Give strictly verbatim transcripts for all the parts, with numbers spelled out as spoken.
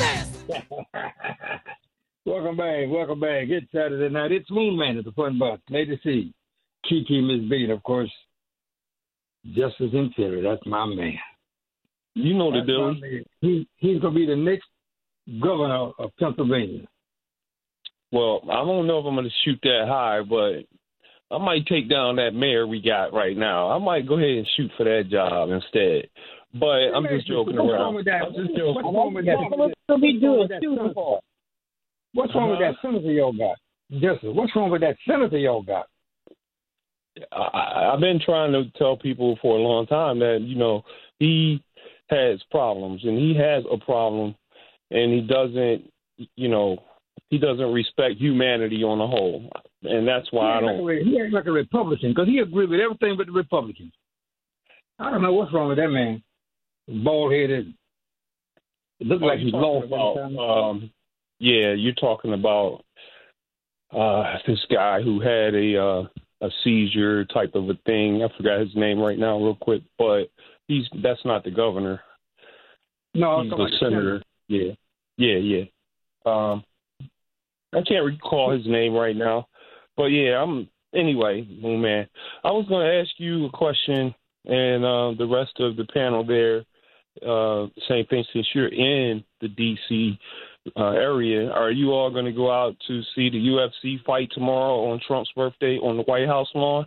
Welcome back, welcome back. It's Saturday night. It's Moon Man at the Fun Box. Lady C, Kiki, Miss B, and of course, Justice Interior. That's my man. You know the That's deal. He, he's going to be the next governor of Pennsylvania. Well, I don't know if I'm going to shoot that high, but I might take down that mayor we got right now. I might go ahead and shoot for that job instead. But I'm just joking What's around. wrong with that? I'm just joking. What's wrong with that? What's wrong with that senator y'all got? Justice, what's wrong with that senator y'all got? I, I've been trying to tell people for a long time that, you know, he has problems, and he has a problem, and he doesn't, you know, he doesn't respect humanity on the whole. And that's why I don't. Like a, he acts like a Republican because he agrees with everything but the Republicans. I don't know what's wrong with that man. Bald headed. It looks Oh, like he's lost. About, um, yeah, you're talking about uh, this guy who had a uh, a seizure type of a thing. I forgot his name right now, real quick, but he's that's not the governor. No, he's the senator. Yeah, yeah, yeah. Um, I can't recall his name right now, but yeah, I'm anyway, oh man. I was going to ask you a question, and uh, the rest of the panel there. Uh, same thing. Since you're in the D C uh, area, are you all going to go out to see the U F C fight tomorrow on Trump's birthday on the White House lawn?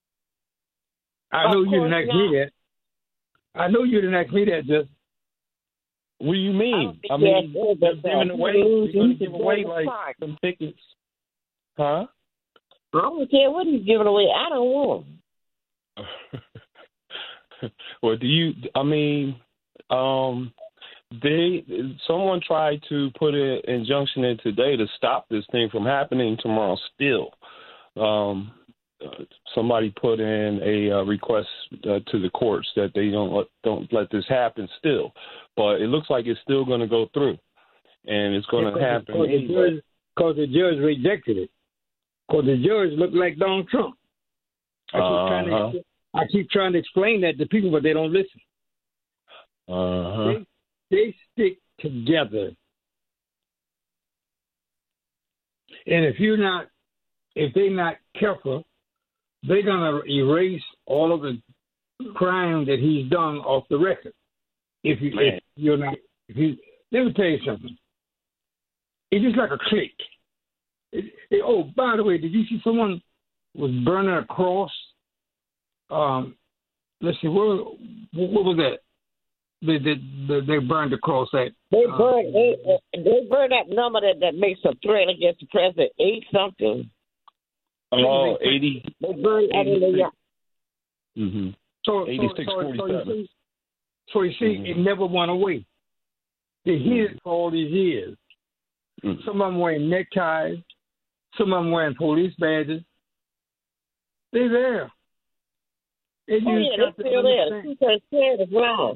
I know you didn't ask me that. I know you didn't ask me that. Just what do you mean? I, I mean, they're giving away. They're going to give away like some tickets, huh? I don't care what he's giving away. I don't want them. Well, do you? I mean. Um, they someone tried to put an injunction in today to stop this thing from happening tomorrow. Still, um, uh, somebody put in a uh, request uh, to the courts that they don't let, don't let this happen. Still, but it looks like it's still going to go through, and it's going to yeah, happen because anyway. The, the judge rejected it. Because the judge looked like Donald Trump. I keep, uh-huh. trying to, I keep trying to explain that to people, but they don't listen. Uh-huh. They, they stick together. And if you're not, if they're not careful, they're going to erase all of the crime that he's done off the record. If, you, if you're not, if you, let me tell you something. It's just like a click. It, it, oh, by the way, did you see someone was burning a cross? Um, let's see, what, what was that? They, they, they burned the cross at. They uh, burned. They, they burned that number that, that makes a threat against the president. Eight something. Oh, eighty. They burned eighty-six. Mm-hmm. So, eighty-six so, so, forty-seven. so you see, so you see mm-hmm. it never went away. They hid it for all these years. Mm-hmm. Some of them wearing neckties. Some of them wearing police badges. They're there. They oh, yeah, they're still there. They're scared as well.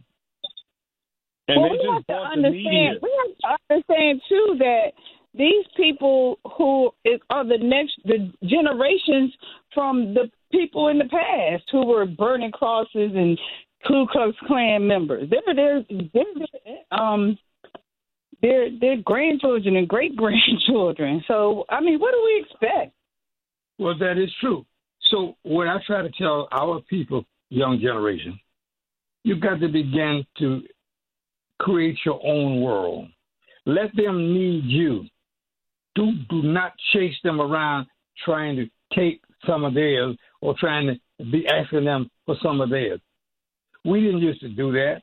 And well, they we just have to bought understand. the media. We have to understand too that these people who is, are the next the generations from the people in the past who were burning crosses and Ku Klux Klan members. They're they're, they're um they're they're grandchildren and great grandchildren. So I mean, what do we expect? Well, that is true. So what I try to tell our people, young generation, you've got to begin to create your own world. Let them need you. Do do not chase them around trying to take some of theirs or trying to be asking them for some of theirs. We didn't used to do that.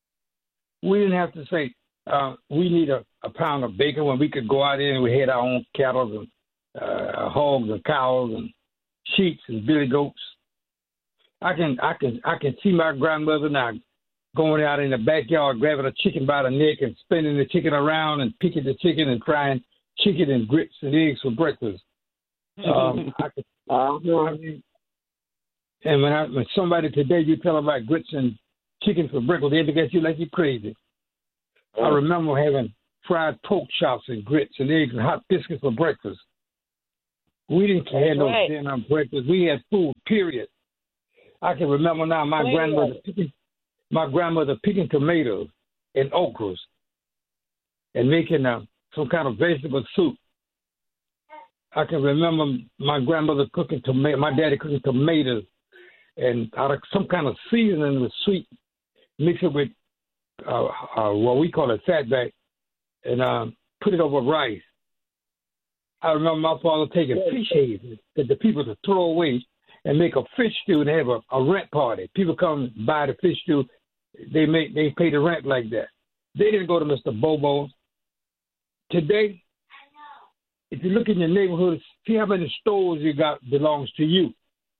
We didn't have to say uh, we need a, a pound of bacon when we could go out there and we had our own cattle and uh, hogs and cows and sheep and billy goats. I can I can I can see my grandmother now going out in the backyard, grabbing a chicken by the neck and spinning the chicken around and picking the chicken and frying chicken and grits and eggs for breakfast. Um, I could, uh, I mean, and when, I, when somebody today you tell them about grits and chicken for breakfast, they look at you like you're crazy. Oh. I remember having fried pork chops and grits and eggs and hot biscuits for breakfast. We didn't have no right. dinner on breakfast. We had food, period. I can remember now my Wait grandmother picking, my grandmother picking tomatoes and okras and making uh, some kind of vegetable soup. I can remember my grandmother cooking tomato, my daddy cooking tomatoes, and out of some kind of seasoning with sweet, mix it with uh, uh, what we call a fatback, and um, put it over rice. I remember my father taking fish heads that the people to throw away and make a fish stew and have a, a rent party. People come buy the fish stew. They make they pay the rent like that. They didn't go to Mister Bobo's. Today, if you look in your neighborhood, see how many stores you got belongs to you.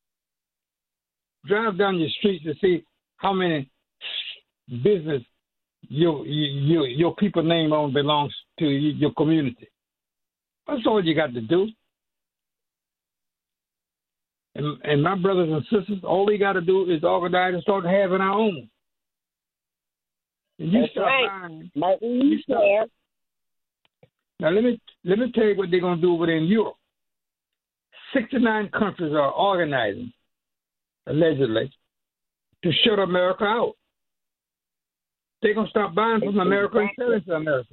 Drive down your streets to see how many business your your your people name on belongs to your community. That's all you got to do. And, and my brothers and sisters, all we got to do is organize and start having our own. And you That's start right. buying. Martin, You start, now let me let me tell you what they're gonna do over there in Europe. Sixty-nine countries are organizing, allegedly, to shut America out. They're gonna stop buying from America and selling to America.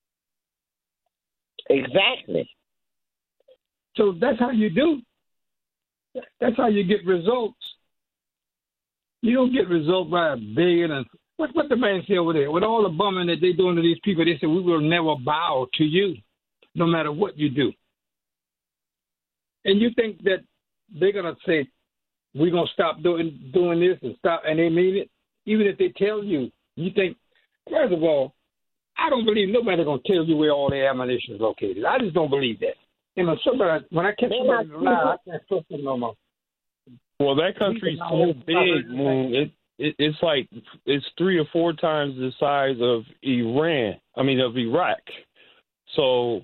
Exactly. So that's how you do. That's how you get results. You don't get results by begging and what what the man say over there. With all the bumming that they doing to these people, they say we will never bow to you, no matter what you do. And you think that they're gonna say we're gonna stop doing doing this and stop, and they mean it, even if they tell you. You think, first of all, I don't believe nobody's gonna tell you where all the ammunition is located. I just don't believe that. You know, somebody when I catch somebody lie, I can't trust them no more. Well, that country's so big, Moon. It, it it's like it's three or four times the size of Iran. I mean, of Iraq. So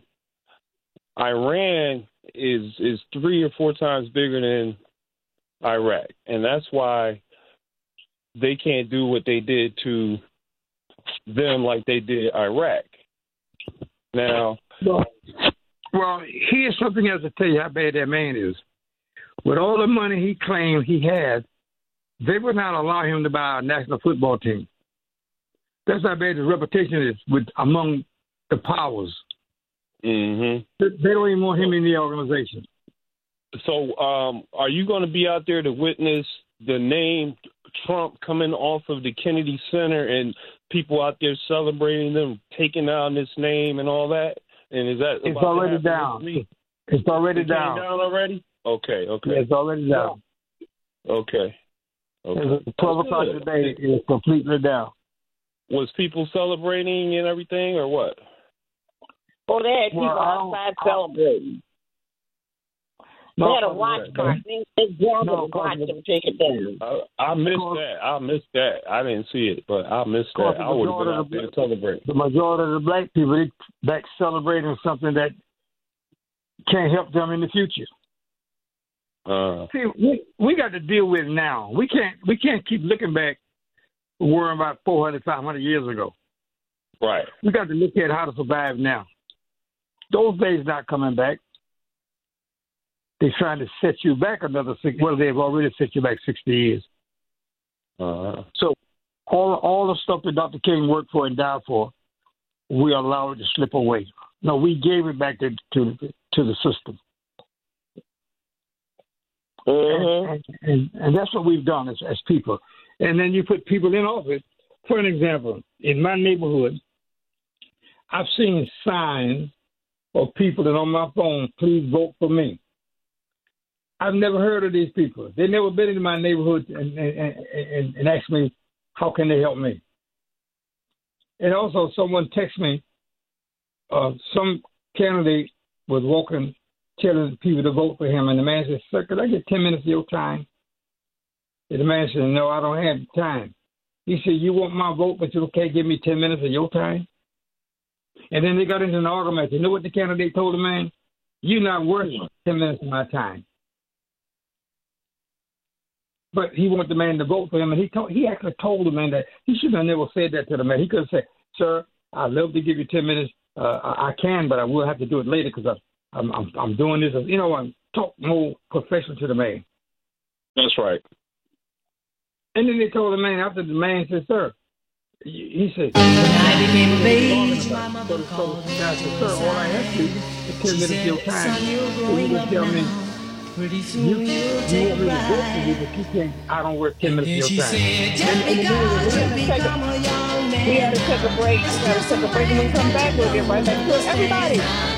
Iran is is three or four times bigger than Iraq, and that's why they can't do what they did to them like they did Iraq. Now, well, well, here's something else to tell you how bad that man is. With all the money he claimed he had, they would not allow him to buy a national football team. That's how bad his reputation is with among the powers. mm-hmm. They, they don't even want him in the organization. So, um, are you going to be out there to witness the name Trump coming off of the Kennedy Center and people out there celebrating them, taking down this name and all that? And is that it's already down? It's already it down. down already? Okay, okay. Yeah, it's already down. Okay. Okay. twelve o'clock today is completely down. Was people celebrating and everything, or what? Oh, they had people Well, outside I- celebrating. No, they had a watch party. They gathered no, and watched them take it down. I, I missed that. I missed that. I didn't see it, but I missed that. I would have been out there to celebrate. The majority of the black people, they back celebrating something that can't help them in the future. Uh, See, we, we got to deal with it now. We can't we can't keep looking back, worrying about four hundred, five hundred years ago. right. We got to look at how to survive now. Those days not coming back. They're trying to set you back another six. Well, they've already set you back sixty years. Uh, So all all the stuff that Doctor King worked for and died for, we allowed it to slip away. No, we gave it back to to, to the system. uh-huh. And, and, and that's what we've done as, as people. And then you put people in office. For an example, in my neighborhood, I've seen signs of people that on my phone, please vote for me. I've never heard of these people. They've never been in my neighborhood and, and, and, and asked me, how can they help me? And also someone texted me, uh, some candidate was walking, telling people to vote for him. And the man said, sir, could I get ten minutes of your time? And the man said, no, I don't have time. He said, you want my vote, but you can't give me ten minutes of your time? And then they got into an argument. You know what the candidate told the man? You're not worth ten minutes of my time. But he wanted the man to vote for him, and he told, he actually told the man that he should have never said that to the man. He could have said, sir, I'd love to give you ten minutes. Uh, I, I can, but I will have to do it later because I'm, I'm, I'm doing this. You know, I'm talk more professional to the man. That's right. And then they told the man, after the man said, sir, He said, When I became of age, my so, mother so, called me. that's the sir, all I ask you is ten She minutes of your said, time. son, you're So you growing just up tell me, now. Pretty you, soon you'll you take want a me to go for you, ride. but you can't, I don't work ten And minutes of then your she time. said, just And, and the minute because is you right. We had to take become a a young we had man, to take a break. it's We got to just take a a break, and when we way come that back, you we'll get don't right back to it. understand. Everybody,